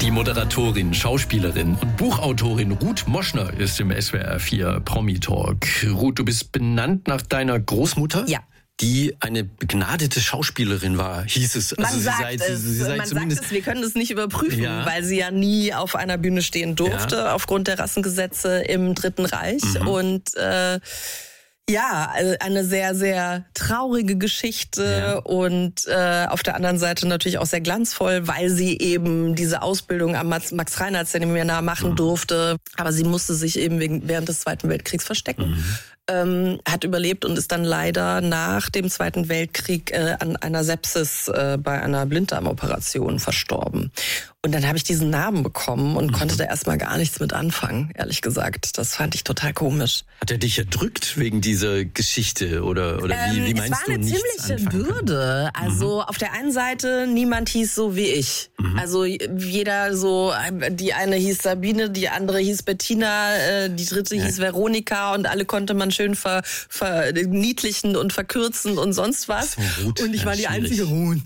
Die Moderatorin, Schauspielerin und Buchautorin Ruth Moschner ist im SWR 4 Promi-Talk. Ruth, du bist benannt nach deiner Großmutter? Ja. Die eine begnadete Schauspielerin war, hieß es. Man sagt es, wir können es nicht überprüfen, weil sie ja nie auf einer Bühne stehen durfte, aufgrund der Rassengesetze im Dritten Reich. Und eine sehr, sehr traurige Geschichte und auf der anderen Seite natürlich auch sehr glanzvoll, weil sie eben diese Ausbildung am Max-Reinhardt-Seminar machen durfte. Aber sie musste sich eben während des Zweiten Weltkriegs verstecken. Hat überlebt und ist dann leider nach dem Zweiten Weltkrieg an einer Sepsis bei einer Blinddarmoperation verstorben. Und dann habe ich diesen Namen bekommen und konnte da erstmal gar nichts mit anfangen, ehrlich gesagt. Das fand ich total komisch. Hat er dich erdrückt wegen dieser Geschichte oder wie meinst du, nichts Es war eine ziemliche Bürde. Also auf der einen Seite, niemand hieß so wie ich. Also jeder so, die eine hieß Sabine, die andere hieß Bettina, die dritte hieß Veronika und alle konnte man schön verniedlichen und verkürzen und sonst was. So, Ruth, und ich war die einzige Ruth.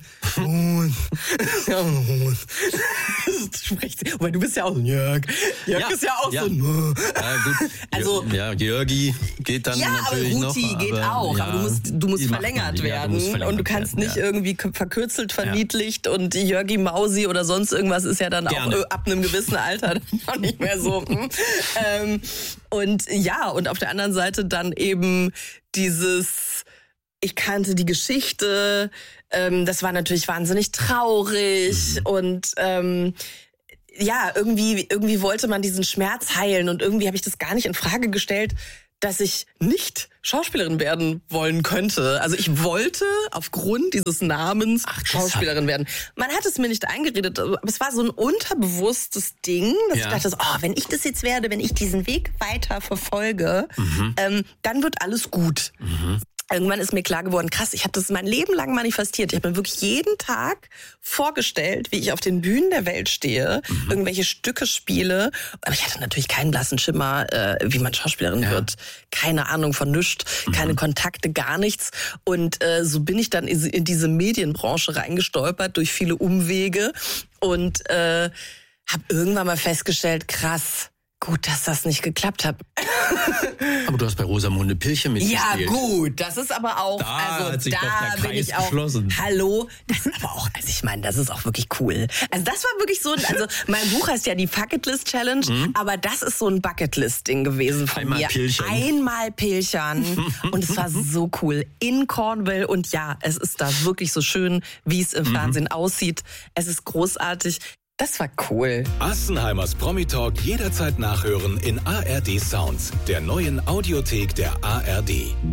Weil du bist ja auch so ein Jörg. Jörg ist ja auch so ein... Ja, gut. Also, Georgi geht dann natürlich noch. Aber Ruti geht auch. Aber du musst verlängert werden. Und du kannst nicht irgendwie verkürzelt, verniedlicht und Jörgi Mausi oder sonst irgendwas ist ja dann auch ab einem gewissen Alter noch nicht mehr so. Und auf der anderen Seite dann eben dieses... Ich kannte die Geschichte, das war natürlich wahnsinnig traurig und irgendwie wollte man diesen Schmerz heilen und irgendwie habe ich das gar nicht in Frage gestellt, dass ich nicht Schauspielerin werden wollen könnte. Also ich wollte aufgrund dieses Namens Schauspielerin werden. Man hat es mir nicht eingeredet, aber es war so ein unterbewusstes Ding, dass ich dachte, wenn ich das jetzt werde, wenn ich diesen Weg weiter verfolge, dann wird alles gut. Irgendwann ist mir klar geworden, krass, ich habe das mein Leben lang manifestiert. Ich habe mir wirklich jeden Tag vorgestellt, wie ich auf den Bühnen der Welt stehe, irgendwelche Stücke spiele. Aber ich hatte natürlich keinen blassen Schimmer, wie man Schauspielerin wird. Keine Ahnung von nichts, keine Kontakte, gar nichts. Und so bin ich dann in diese Medienbranche reingestolpert durch viele Umwege und habe irgendwann mal festgestellt, krass, gut, dass das nicht geklappt hat. Aber du hast bei Rosamunde Pilcher mitgespielt. Ja gut, das ist aber auch, da hat sich da doch der bin ich Kreis auch, geschlossen. hallo, das ist aber auch, also ich meine, das ist auch wirklich cool. Also das war wirklich so, also mein Buch heißt ja die Bucketlist Challenge, aber das ist so ein Bucketlist-Ding gewesen von Einmal mir. Pilchern. Einmal pilchern und es war so cool. In Cornwall und es ist da wirklich so schön, wie es im Fernsehen aussieht. Es ist großartig. Das war cool. Assenheimers Promi-Talk jederzeit nachhören in ARD Sounds, der neuen Audiothek der ARD.